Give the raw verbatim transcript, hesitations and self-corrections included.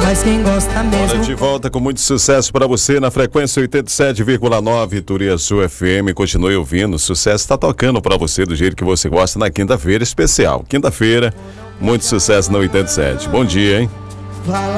Mas quem gosta mesmo... Hora de volta com muito sucesso para você na frequência oitenta e sete vírgula nove Turiaçu F M. Continue ouvindo, o sucesso está tocando para você do jeito que você gosta na quinta-feira especial. Quinta-feira, muito sucesso na oitenta e sete. Bom dia, hein?